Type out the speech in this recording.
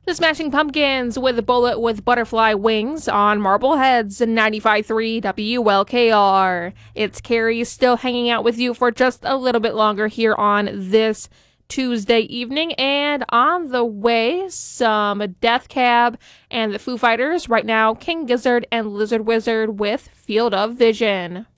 The Smashing Pumpkins with a Bullet with Butterfly Wings on Marbleheads 95.3 WLKR. It's Carrie still hanging out with you for just a little bit longer here on this Tuesday evening. And on the way, some Death Cab and the Foo Fighters. Right now, King Gizzard and Lizard Wizard with Field of Vision.